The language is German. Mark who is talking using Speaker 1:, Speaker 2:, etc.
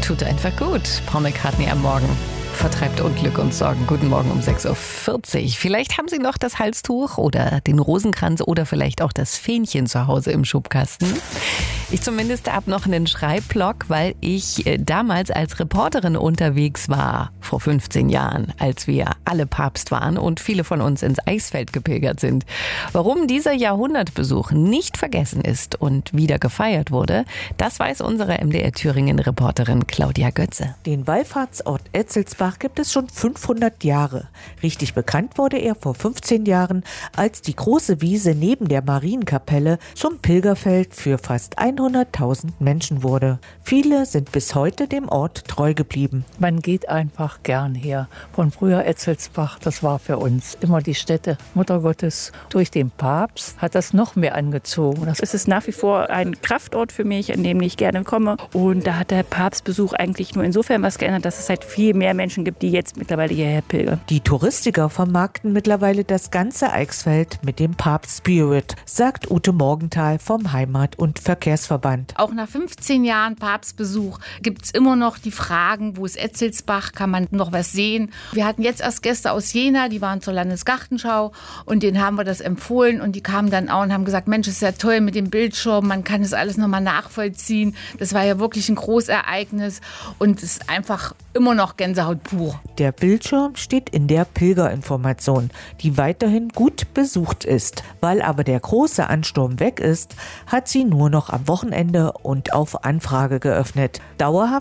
Speaker 1: Tut einfach gut. Paul McCartney am Morgen. Vertreibt Unglück und Sorgen. Guten Morgen um 6.40 Uhr. Vielleicht haben Sie noch das Halstuch oder den Rosenkranz oder vielleicht auch das Fähnchen zu Hause im Schubkasten. Ich zumindest habe noch einen Schreibblock, weil ich damals als Reporterin unterwegs war, vor 15 Jahren, als wir alle Papst waren und viele von uns ins Eichsfeld gepilgert sind. Warum dieser Jahrhundertbesuch nicht vergessen ist und wieder gefeiert wurde, das weiß unsere MDR-Thüringen-Reporterin Claudia Götze.
Speaker 2: Den Wallfahrtsort Etzelsbach gibt es schon 500 Jahre. Richtig bekannt wurde er vor 15 Jahren, als die große Wiese neben der Marienkapelle zum Pilgerfeld für fast 100.000 Menschen wurde. Viele sind bis heute dem Ort treu geblieben.
Speaker 3: Man geht einfach gern her. Von früher Etzelsbach, das war für uns immer die Stätte Mutter Gottes. Durch den Papst hat das noch mehr angezogen.
Speaker 4: Es ist nach wie vor ein Kraftort für mich, an dem ich gerne komme. Und da hat der Papstbesuch eigentlich nur insofern was geändert, dass es halt viel mehr Menschen gibt, die jetzt mittlerweile hierher pilgern.
Speaker 2: Die Touristiker vermarkten mittlerweile das ganze Eichsfeld mit dem Papst-Spirit, sagt Ute Morgenthal vom Heimat- und Verkehrsverband.
Speaker 5: Auch nach 15 Jahren Papstbesuch gibt es immer noch die Fragen, wo ist Etzelsbach, kann man noch was sehen? Wir hatten jetzt erst Gäste aus Jena, die waren zur Landesgartenschau und denen haben wir das empfohlen und die kamen dann auch und haben gesagt, Mensch, ist ja toll mit dem Bildschirm, man kann das alles nochmal nachvollziehen. Das war ja wirklich ein Großereignis und es ist einfach immer noch Gänsehaut pur.
Speaker 2: Der Bildschirm steht in der Pilgerinformation, die weiterhin gut besucht ist. Weil aber der große Ansturm weg ist, hat sie nur noch am Wochenende und auf Anfrage geöffnet. Dauerhaft